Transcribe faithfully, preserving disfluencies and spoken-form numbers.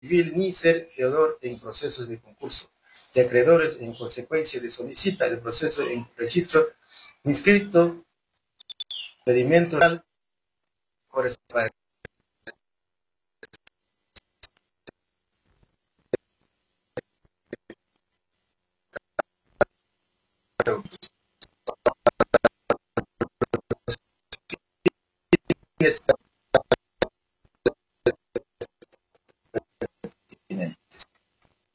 civil ni ser deudor en procesos de concurso de acreedores en consecuencia de solicita el proceso en registro inscrito pedimento oral correspondiente.